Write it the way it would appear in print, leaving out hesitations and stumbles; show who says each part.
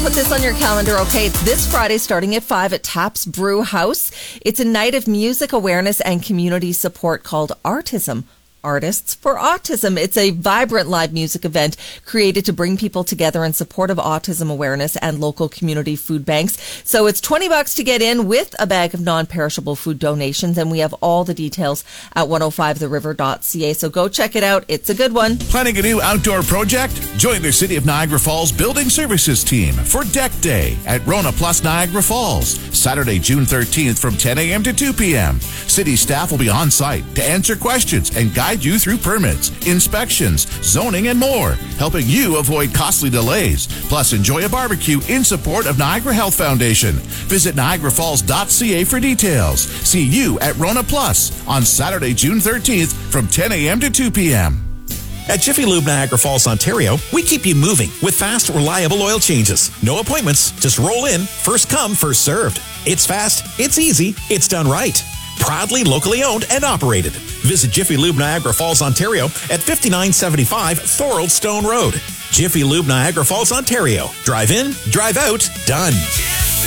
Speaker 1: put this on your calendar, okay? It's this Friday starting at 5 at Taps Brew House. It's a night of music awareness and community support called Artism. Artists for Autism. It's a vibrant live music event created to bring people together in support of autism awareness and local community food banks. So it's $20 to get in with a bag of non-perishable food donations, and we have all the details at 105theriver.ca. So go check it out. It's a good one.
Speaker 2: Planning a new outdoor project? Join the City of Niagara Falls Building Services team for Deck Day at Rona Plus Niagara Falls, Saturday, June 13th from 10 a.m. to 2 p.m. City staff will be on site to answer questions and guide you through permits, inspections, zoning, and more, helping you avoid costly delays. Plus, enjoy a barbecue in support of Niagara Health Foundation. Visit niagarafalls.ca for details. See you at Rona Plus on Saturday, June 13th from 10 a.m. to 2 p.m.
Speaker 3: At Jiffy Lube Niagara Falls, Ontario, we keep you moving with fast, reliable oil changes. No appointments, just roll in, first come, first served. It's fast, it's easy, it's done right. Proudly locally owned and operated. Visit Jiffy Lube Niagara Falls, Ontario at 5975 Thorold Stone Road. Jiffy Lube Niagara Falls, Ontario. Drive in, drive out, done.